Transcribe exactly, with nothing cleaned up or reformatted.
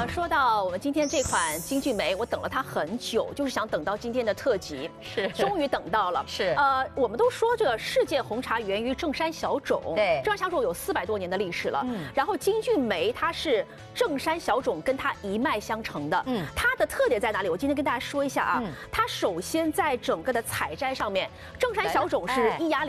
呃，说到我们今天这款金骏眉，我等了它很久，就是想等到今天的特辑， 是， 终于等到了。 是， 呃，我们都说这个世界红茶源于正山小种， 对， 正山小种有四百多年的历史了。 嗯， 然后金骏眉它是正山小种跟它一脉相承的。 嗯， 它的特点在哪里？我今天跟大家说一下啊。 嗯， 它首先在整个的采摘上面，正山小种是一芽